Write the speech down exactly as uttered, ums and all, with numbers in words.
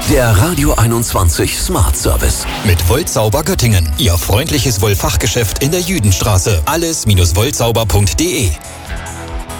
Der Radio einundzwanzig Smart Service. Mit Woltsauber Göttingen. Ihr freundliches Wollfachgeschäft in der Jüdenstraße. Alles Wollsauber punkt de.